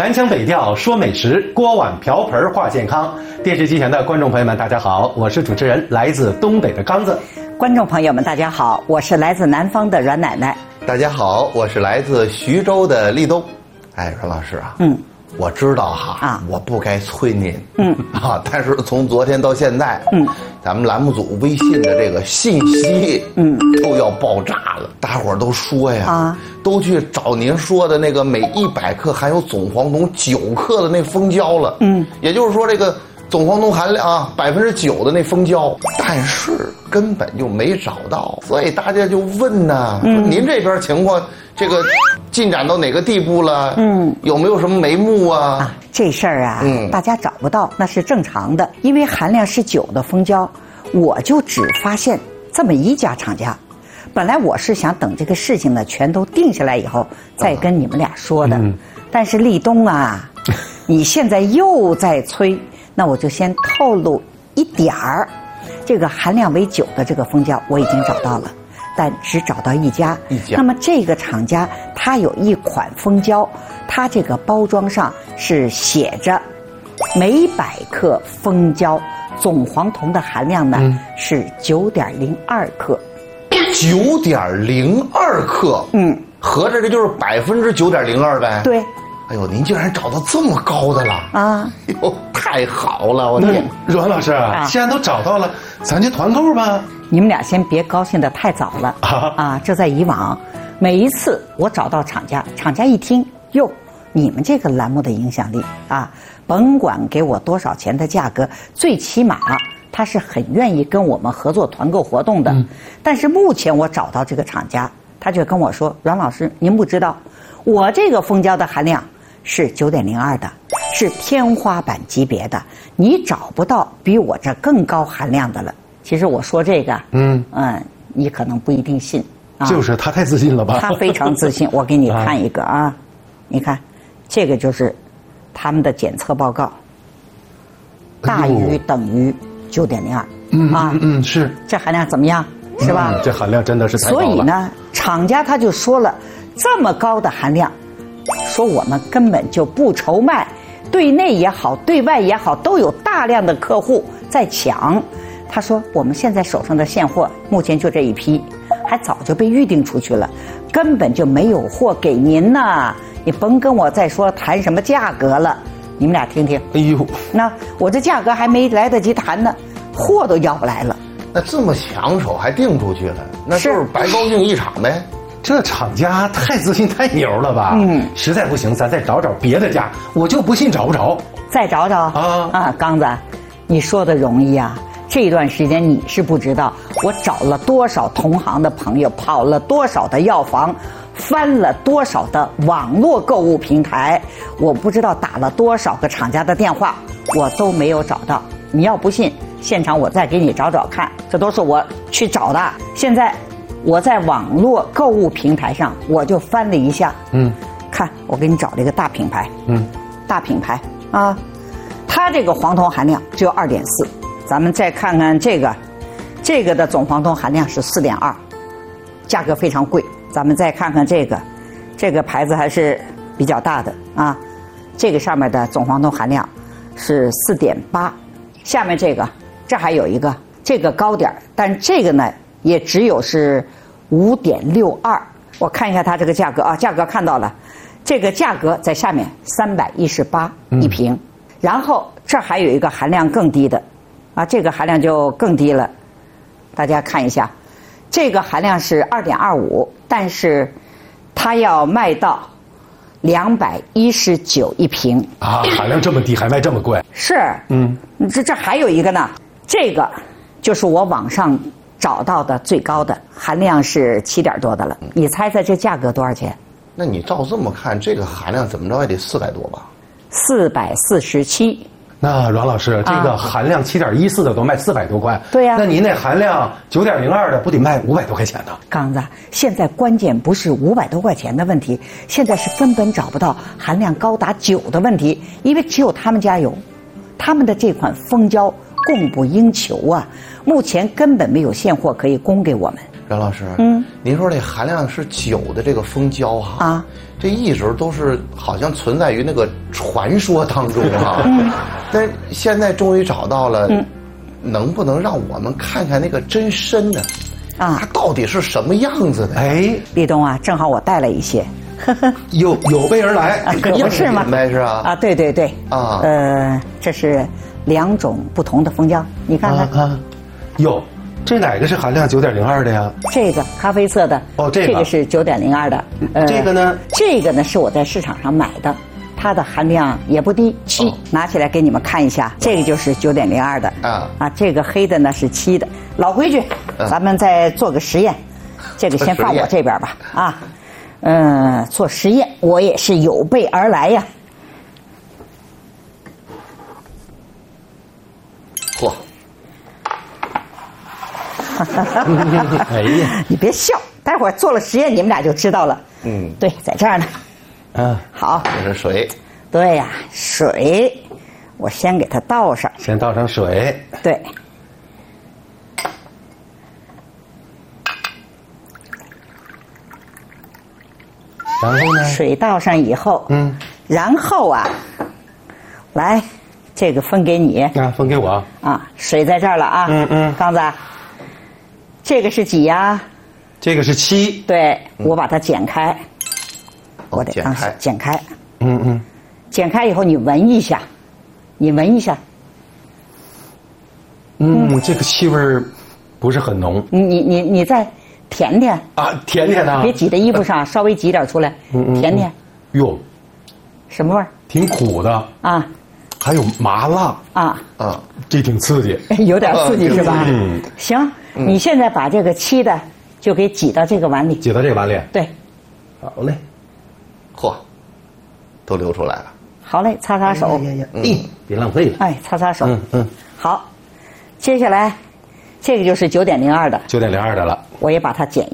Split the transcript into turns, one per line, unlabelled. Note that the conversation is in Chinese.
南腔北调说美食，锅碗瓢盆话健康。电视机前的观众朋友们，大家好，我是主持人来自东北的刚子。
观众朋友们，大家好，我是来自南方的阮奶奶。
大家好，我是来自徐州的立冬。哎，阮老师啊，我知道哈，我不该催您，但是从昨天到现在，咱们栏目组微信的这个信息，都要爆炸了。大伙儿都说呀，都去找您说的那个每100克含有总黄酮9克的那蜂胶了。也就是说这个总黄酮含量啊9%的那蜂胶，但是根本就没找到，所以大家就问呢，说您这边情况这个进展到哪个地步了？有没有什么眉目啊？
这事儿啊，大家找不到那是正常的，因为含量是9的蜂胶，我就只发现这么一家厂家。本来我是想等这个事情呢全都定下来以后再跟你们俩说的，但是立冬啊，你现在又在催，那我就先透露一点儿，这个含量为9的这个蜂胶我已经找到了。但只找到一家。那么这个厂家它有一款蜂胶，它这个包装上是写着每100克蜂胶总黄酮的含量呢是9.02克。
9.02克，合着这就是9.02%呗。
对。
哎呦，您竟然找到这么高的了啊！哎呦，太好了，我天！
阮老师，既然都找到了，咱就团购吧。
你们俩先别高兴得太早了这在以往，每一次我找到厂家，厂家一听，哟，你们这个栏目的影响力啊，甭管给我多少钱的价格，最起码他是很愿意跟我们合作团购活动的。但是目前我找到这个厂家，他就跟我说，阮老师，您不知道，我这个蜂胶的含量是9.02的，是天花板级别的，你找不到比我这更高含量的了。其实我说这个，你可能不一定信
就是他太自信了吧？
他非常自信。我给你看一个你看，这个就是他们的检测报告，大于等于9.02。
是。
这含量怎么样？是吧？
这含量真的是太高了。
所以呢，厂家他就说了，这么高的含量，说我们根本就不愁卖，对内也好，对外也好，都有大量的客户在抢。他说我们现在手上的现货目前就这一批，还早就被预定出去了，根本就没有货给您呢。你甭跟我再说谈什么价格了，你们俩听听。
哎呦，
那我这价格还没来得及谈呢，货都要不来了。
那这么抢手还订出去了，那就是白高兴一场呗。
这厂家太自信太牛了吧？实在不行咱再找找别的家，我就不信找不着。
再找找刚子，你说的容易啊，这段时间你是不知道我找了多少同行的朋友，跑了多少的药房，翻了多少的网络购物平台，我不知道打了多少个厂家的电话，我都没有找到。你要不信，现场我再给你找找看，这都是我去找的。现在我在网络购物平台上，我就翻了一下，看我给你找了一个大品牌，大品牌它这个黄酮含量只有2.4，咱们再看看这个的总黄酮含量是4.2，价格非常贵。咱们再看看这个牌子还是比较大的这个上面的总黄酮含量是4.8，下面这还有一个，这个高点，但这个呢也只有是5.62。我看一下它这个价格价格看到了，这个价格在下面318一瓶。然后这还有一个含量更低的这个含量就更低了，大家看一下，这个含量是2.25，但是它要卖到219一瓶
含量这么低还卖这么贵？
是，这还有一个呢，这个就是我网上找到的最高的，含量是7点多的了。你猜猜这价格多少钱？
那你照这么看，这个含量怎么着也得400多吧
？447。
那阮老师，这个含量7.14的都卖400多块，
对呀。
那您那含量9.02的不得卖500多块钱呢？
刚子，现在关键不是500多块钱的问题，现在是根本找不到含量高达9的问题，因为只有他们家有，他们的这款蜂胶供不应求目前根本没有现货可以供给我们。
袁老师，您说这含量是9的这个蜂胶哈，
啊，
这一直都是好像存在于那个传说当中哈，但现在终于找到了，能不能让我们看看那个真身呢？啊，它到底是什么样子的？
哎，
立冬啊，正好我带了一些，
有备而来，
可不是吗？
是啊，
啊，对对对，啊，这是2种不同的蜂胶，你看看
啊，哟。这哪个是含量9.02的呀？
这个咖啡色的
哦，这个
是9.02的。
这个呢？
这个呢是我在市场上买的，它的含量也不低，7。拿起来给你们看一下，这个就是9.02的啊，这个黑的呢是7的。老规矩，咱们再做个实验，这个先放我这边吧啊。做实验我也是有备而来呀。
嚯！
哎呀，你别笑，待会儿做了实验，你们俩就知道了。对，在这儿呢。好，
这是水。
对呀，水，我先给它倒上。
先倒上水。
对。
然后呢？
水倒上以后，然后啊，来。这个分给你
啊，分给我
啊，水在这儿了啊。刚子，这个是几呀？
这个是7。
对，我把它剪开，我得剪开。剪开以后你闻一下，
这个气味不是很浓。
你再舔舔
啊，舔舔啊，
别挤在衣服上，稍微挤点出来，舔舔。
哟，
什么味儿？
挺苦的啊。还有麻辣啊，这挺刺激，
有点刺激是吧？行，你现在把这个7的就给挤到这个碗里，
挤到这个碗里。
对，
好嘞，
嚯，都流出来了。
好嘞，擦擦手，
别浪费了。
哎，擦擦手。好，接下来这个就是9.02的，9.02
的了，
我也把它剪。